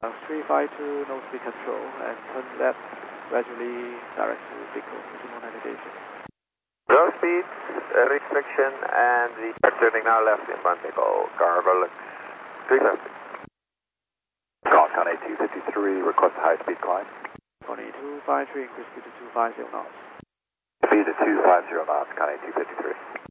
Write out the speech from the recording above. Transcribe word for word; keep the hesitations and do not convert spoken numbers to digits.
Uh, three five two, no speed control, and turn left, gradually direct to Pico, Ultimo navigation. Low speed, uh, restriction, and we are turning now left in Montego, Carvel three fifty. Call Connie two fifty-three, request high speed climb. Connie two five three, increase speed to two five zero knots. Speed to two five zero knots, Connie two fifty-three.